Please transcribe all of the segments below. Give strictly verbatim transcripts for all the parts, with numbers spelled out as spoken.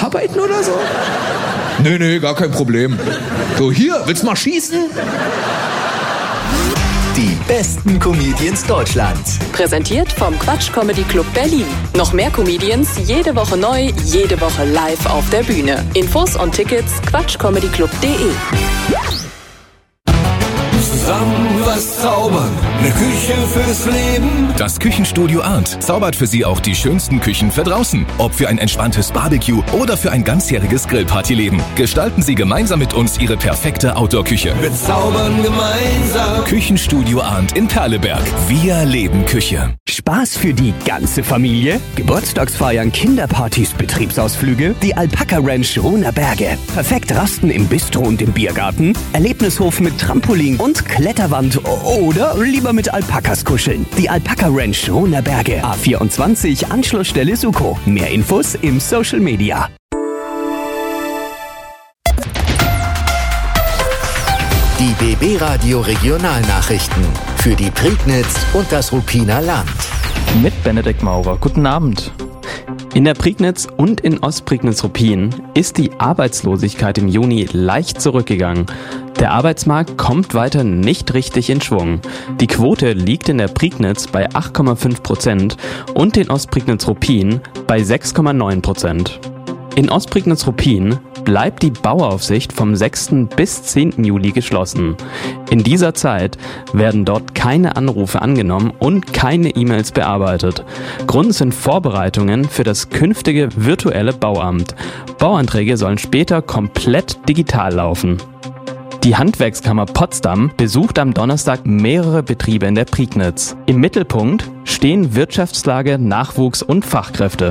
arbeiten oder so? Nee, nee, gar kein Problem. So, hier, willst du mal schießen? Die besten Comedians Deutschlands. Präsentiert vom Quatsch Comedy Club Berlin. Noch mehr Comedians, jede Woche neu, jede Woche live auf der Bühne. Infos und Tickets quatschcomedyclub punkt de. Zusammen was zaubern, eine Küche fürs Leben. Das Küchenstudio Arndt zaubert für Sie auch die schönsten Küchen für draußen. Ob für ein entspanntes Barbecue oder für ein ganzjähriges Grillpartyleben. Gestalten Sie gemeinsam mit uns Ihre perfekte Outdoor-Küche. Wir zaubern gemeinsam. Küchenstudio Arndt in Perleberg. Wir leben Küche. Spaß für die ganze Familie? Geburtstagsfeiern, Kinderpartys, Betriebsausflüge? Die Alpaka Ranch Rohner Berge. Perfekt rasten im Bistro und im Biergarten? Erlebnishof mit Trampolin und Kletterwand oder lieber mit Alpakas kuscheln? Die Alpaka Ranch Rohner Berge. A vierundzwanzig, Anschlussstelle Suko. Mehr Infos im Social Media. Die B B Radio Regionalnachrichten für die Prignitz und das Ruppiner Land. Mit Benedikt Maurer. Guten Abend. In der Prignitz und in Ostprignitz-Ruppin ist die Arbeitslosigkeit im Juni leicht zurückgegangen. Der Arbeitsmarkt kommt weiter nicht richtig in Schwung. Die Quote liegt in der Prignitz bei acht Komma fünf Prozent und in Ostprignitz-Ruppin bei sechs Komma neun Prozent. In Ostprignitz-Ruppin bleibt die Bauaufsicht vom sechsten bis zehnten Juli geschlossen. In dieser Zeit werden dort keine Anrufe angenommen und keine E-Mails bearbeitet. Grund sind Vorbereitungen für das künftige virtuelle Bauamt. Bauanträge sollen später komplett digital laufen. Die Handwerkskammer Potsdam besucht am Donnerstag mehrere Betriebe in der Prignitz. Im Mittelpunkt stehen Wirtschaftslage, Nachwuchs und Fachkräfte.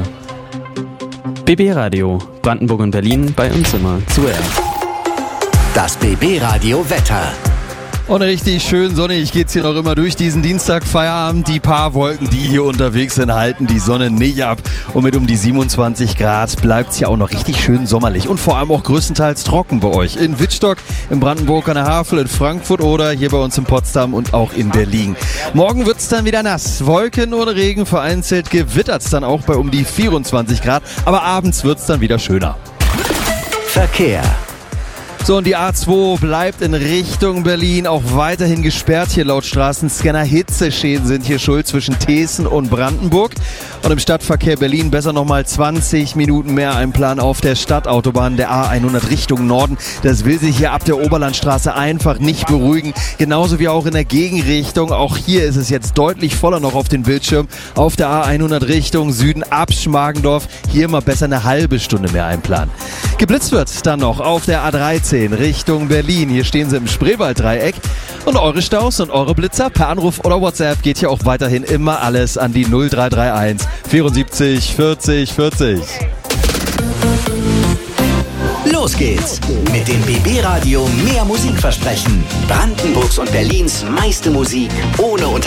B B Radio, Brandenburg und Berlin, bei uns immer zuerst. Das B B Radio Wetter. Und richtig schön sonnig geht's hier noch immer durch diesen Dienstag Feierabend. Die paar Wolken, die hier unterwegs sind, halten die Sonne nicht ab. Und mit um die siebenundzwanzig Grad bleibt's hier auch noch richtig schön sommerlich. Und vor allem auch größtenteils trocken bei euch. In Wittstock, in Brandenburg an der Havel, in Frankfurt oder hier bei uns in Potsdam und auch in Berlin. Morgen wird's dann wieder nass. Wolken oder Regen, vereinzelt gewittert's dann auch bei um die vierundzwanzig Grad. Aber abends wird's dann wieder schöner. Verkehr. So, und die A zwei bleibt in Richtung Berlin auch weiterhin gesperrt hier laut Straßenscanner. Hitzeschäden sind hier schuld zwischen Thesen und Brandenburg. Und im Stadtverkehr Berlin besser nochmal zwanzig Minuten mehr einplanen auf der Stadtautobahn der A hundert Richtung Norden. Das will sich hier ab der Oberlandstraße einfach nicht beruhigen. Genauso wie auch in der Gegenrichtung. Auch hier ist es jetzt deutlich voller noch auf den Bildschirm. Auf der A hundert Richtung Süden ab Schmargendorf. Hier mal besser eine halbe Stunde mehr einplanen. Geblitzt wird dann noch auf der A dreizehn Richtung Berlin. Hier stehen sie im Spreewalddreieck. Und eure Staus und eure Blitzer per Anruf oder WhatsApp geht hier auch weiterhin immer alles an die null drei drei eins vierundsiebzig vierzig vierzig. Los geht's mit dem B B Radio Mehr Musikversprechen. Brandenburgs und Berlins meiste Musik ohne